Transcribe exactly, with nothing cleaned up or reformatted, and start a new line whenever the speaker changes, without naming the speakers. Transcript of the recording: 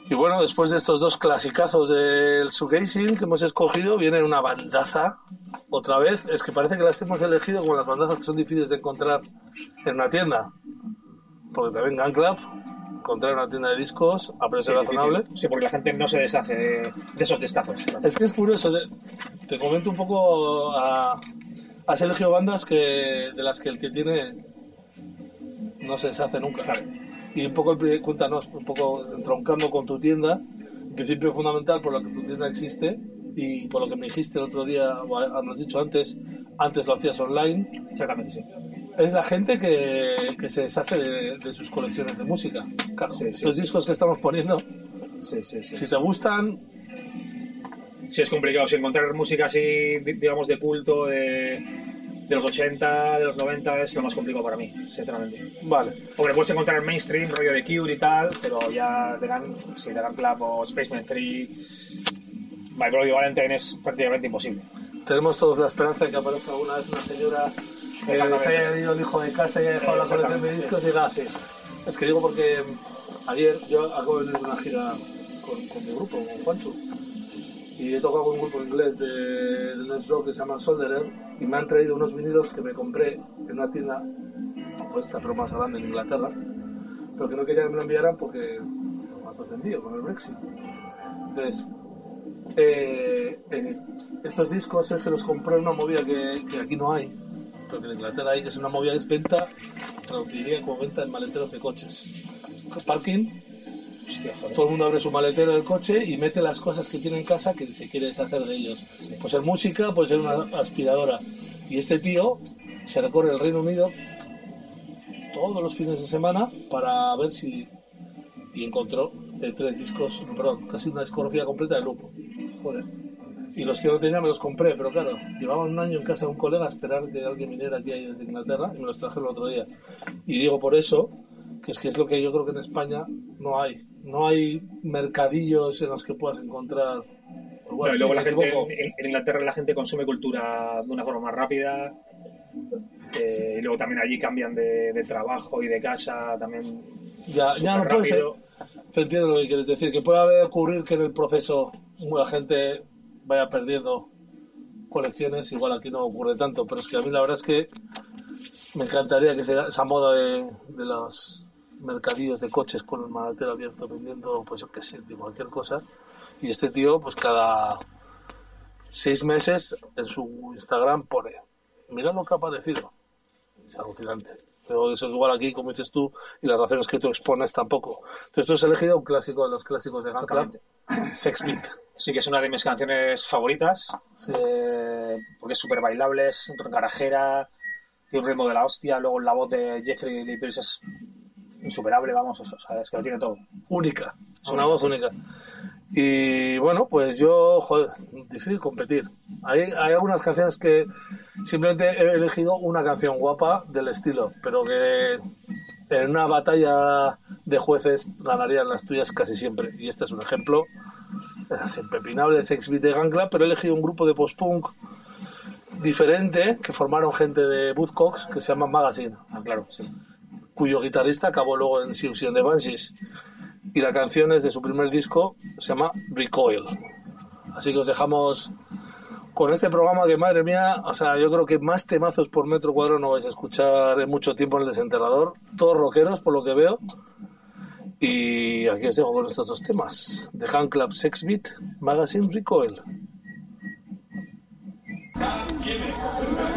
Y bueno, después de estos dos clasicazos del shoegazing que hemos escogido, viene una bandaza. Otra vez, es que parece que las hemos elegido como las bandazas que son difíciles de encontrar en una tienda. Porque también Gun Club, encontrar una tienda de discos a precio sí, razonable.
Difícil. Sí, porque la gente no se deshace de, de esos discazos.
Es que es curioso. Te, te comento un poco. A, has elegido bandas que de las que el que tiene no se deshace nunca. Claro. Y un poco, cuéntanos, un poco entroncando con tu tienda, el principio fundamental por lo que tu tienda existe y por lo que me dijiste el otro día, o has dicho antes, antes lo hacías online.
Exactamente, sí.
Es la gente que, que se deshace de, de sus colecciones de música. Claro, sí, estos sí, discos sí. que estamos poniendo,
sí, sí, sí,
si
sí.
te gustan...
Sí, es complicado. Si encontrar música así, digamos, de culto, de... de los ochenta, de los noventa es lo más complicado para mí, sinceramente.
Vale.
Hombre, puedes encontrar el mainstream, rollo de Cure y tal, pero ya de Gun, sí, de Gun Club o Spaceman tres, My Bloody Valentine es prácticamente imposible.
Tenemos todos la esperanza de que aparezca alguna vez una señora que se haya ido el hijo de casa y haya dejado la colección de discos sí. y diga, sí. Es que digo porque ayer yo hago una gira con, con mi grupo, con Juancho. Y he tocado con un grupo inglés de, de noise rock que se llama Solderer y me han traído unos vinilos que me compré en una tienda, pues esta pero más grande en Inglaterra, pero que no querían que me lo enviaran porque más hace envío con el Brexit. Entonces, eh, eh, estos discos él se los compró en una movida que, que aquí no hay, pero que en Inglaterra hay, que es una movida que es venta, traduciría como venta en maleteros de coches. Parking. Hostia, todo el mundo abre su maletero del coche y mete las cosas que tiene en casa que se quiere deshacer de ellos. Sí. Puede ser música, puede ser una aspiradora. Y este tío se recorre el Reino Unido todos los fines de semana para ver si... Y encontró de tres discos, perdón, casi una discografía completa de Lupo. Joder. Y los que no tenía me los compré, pero claro, llevaba un año en casa de un colega a esperar que alguien viniera aquí ahí desde Inglaterra y me los traje el otro día. Y digo por eso... que es que es lo que yo creo que en España no hay. No hay mercadillos en los que puedas encontrar...
Pues bueno, no, y luego la gente, en, en Inglaterra la gente consume cultura de una forma más rápida eh, y luego también allí cambian de, de trabajo y de casa también.
Ya, ya no puede ser. Te entiendo lo que quieres decir, que puede haber ocurrir que en el proceso la gente vaya perdiendo colecciones, igual aquí no ocurre tanto, pero es que a mí la verdad es que me encantaría que sea esa moda de, de los mercadillos de coches con el maletero abierto vendiendo, pues yo qué sé, cualquier cosa. Y este tío, pues cada seis meses en su Instagram pone, mira lo que ha aparecido. Es alucinante. Pero eso igual aquí, como dices tú, y las razones que tú expones tampoco. Entonces tú has elegido un clásico de los clásicos de Gun Club, Sex Beat.
Sí, que es una de mis canciones favoritas, sí. eh, porque es súper bailable, es garajera, tiene un ritmo de la hostia, luego la voz de Jeffrey Lee Pierce es insuperable, vamos, o sea, es que lo tiene todo.
Única, es una voz única. Y bueno, pues yo, joder, difícil competir. Hay, hay algunas canciones que simplemente he elegido una canción guapa del estilo, pero que en una batalla de jueces ganarían las tuyas casi siempre. Y este es un ejemplo, es impepinable, Sex Beat de Gun Club, pero he elegido un grupo de post-punk diferente que formaron gente de Buzzcocks que se llama Magazine.
Ah, claro, sí.
Cuyo guitarrista acabó luego en Siouxsie and the Banshees. Y la canción es de su primer disco, se llama Recoil. Así que os dejamos con este programa que, madre mía, o sea, yo creo que más temazos por metro cuadrado no vais a escuchar en mucho tiempo en el Desenterrador. Todos rockeros, por lo que veo. Y aquí os dejo con estos dos temas. The Gun Club, Sex Beat, Magazine, Recoil. Give it.